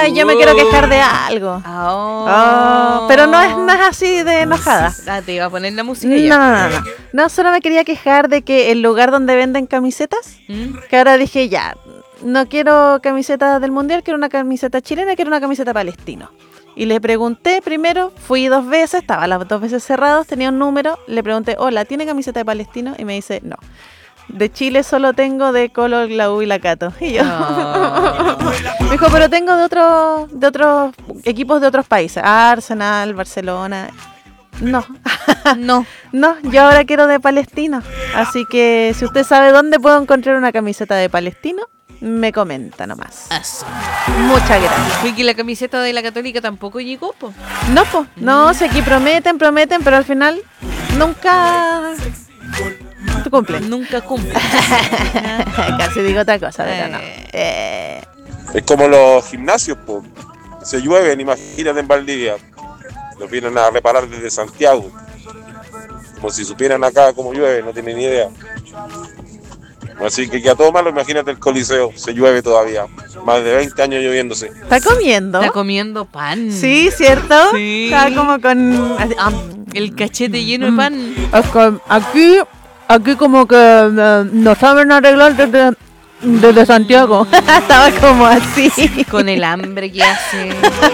y yo me quiero quejar de algo. Pero no es así de enojada. Te iba a poner la música ya. No, solo me quería quejar de que el lugar donde venden camisetas, que ahora dije ya, no quiero camiseta del Mundial, quiero una camiseta chilena, quiero una camiseta palestino. Y le pregunté primero, fui 2 veces, estaba las 2 veces cerrados, tenía un número, le pregunté, hola, ¿tiene camiseta de palestino? Y me dice, no. De Chile solo tengo de Colo, la U y la Cato. Y yo, me dijo, pero tengo de otros equipos de otros países, Arsenal, Barcelona. No, yo ahora quiero de palestino. Así que si usted sabe dónde puedo encontrar una camiseta de palestino, me comenta nomás. Eso. Muchas gracias. Y que la camiseta de la Católica tampoco llegó, po. No, si aquí prometen, pero al final nunca cumplen. Nunca cumplen. Casi digo otra cosa, pero no. Es como los gimnasios, po. Se llueven, imagínate en Valdivia. Los vienen a reparar desde Santiago. Como si supieran acá cómo llueve, no tienen ni idea. Así que a todo malo, imagínate el Coliseo, se llueve todavía. Más de 20 años lloviéndose. ¿Está comiendo? Está comiendo pan. Sí, ¿cierto? Sí. Está como con... el cachete lleno de pan. Aquí como que no saben arreglar desde Santiago. Estaba como así. Con el hambre que hace.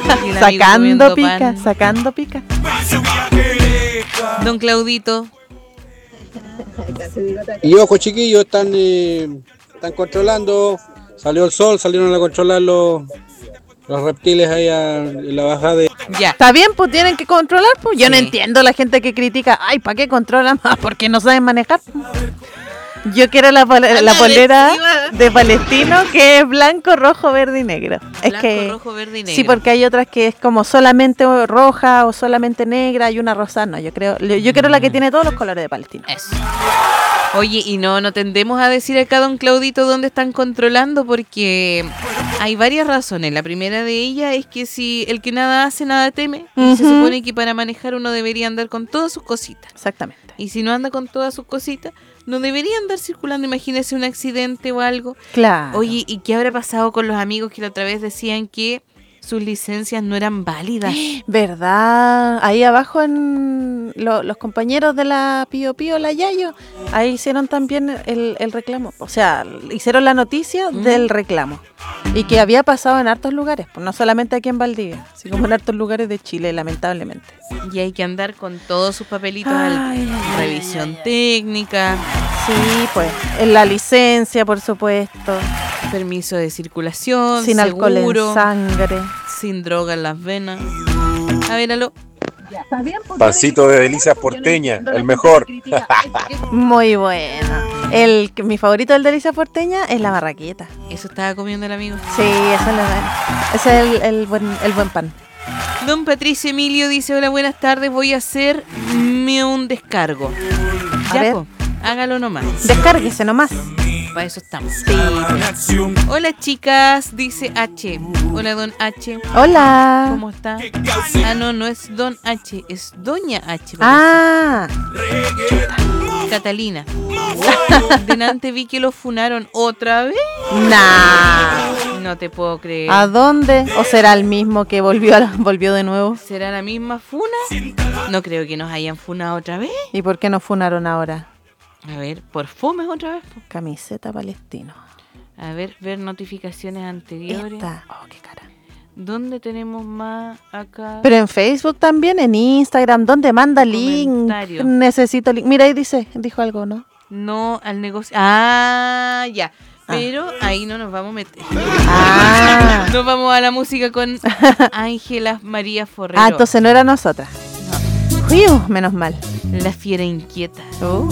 Sacando pica. Don Claudito. Y ojo, chiquillos, están controlando. Salió el sol, salieron a controlar los reptiles ahí en la bajada de... Ya. Está bien, pues tienen que controlar, pues. Yo no entiendo la gente que critica. Ay, ¿para qué controlan? Porque no saben manejar. Yo quiero la polera de palestino que es blanco, rojo, verde y negro. Rojo, verde y negro. Sí, porque hay otras que es como solamente roja o solamente negra y una rosa. No, yo quiero la que tiene todos los colores de palestino. Eso. Oye, y no tendemos a decir acá, don Claudito, dónde están controlando, porque hay varias razones. La primera de ellas es que si el que nada hace, nada teme. Y se supone que para manejar uno debería andar con todas sus cositas. Exactamente. Y si no anda con todas sus cositas, no debería andar circulando. Imagínese un accidente o algo. Claro. Oye, ¿y qué habrá pasado con los amigos que la otra vez decían que sus licencias no eran válidas? ¿Verdad? Ahí abajo en los compañeros de la Pío Pío, la Yayo, ahí hicieron también el reclamo. O sea, hicieron la noticia del reclamo. Y que había pasado en hartos lugares, pues no solamente aquí en Valdivia, sino en hartos lugares de Chile, lamentablemente. Y hay que andar con todos sus papelitos revisión técnica. Sí, pues, en la licencia, por supuesto. Permiso de circulación, sin seguro, alcohol en sangre. Sin droga en las venas. A ver, aló. Pancito de delicias porteña, el mejor. Muy bueno. Mi favorito del delicia porteña es la barraqueta. Eso estaba comiendo el amigo. Sí, ese es el buen pan. Don Patricio Emilio dice, hola, buenas tardes, voy a hacerme un descargo. Ya, hágalo nomás. Descárguese nomás. Para eso estamos. Sí. Hola, chicas, dice H. Hola, don H. Hola. ¿Cómo está? No es don H, es doña H. Catalina. Delante vi que lo funaron otra vez. Nah. No te puedo creer. ¿A dónde? ¿O será el mismo que volvió de nuevo? ¿Será la misma funa? No creo que nos hayan funado otra vez. ¿Y por qué nos funaron ahora? A ver, por fumes otra vez. Camiseta palestino. A ver notificaciones anteriores. Oh, qué cara. ¿Dónde tenemos más acá? Pero en Facebook también, en Instagram, ¿dónde manda link? Necesito link. Mira, ahí dijo algo, ¿no? No, al negocio. Ya. Pero ahí no nos vamos a meter. Nos vamos a la música con Ángela María Forrero. Entonces no era nosotras. No. Menos mal. La fiera inquieta.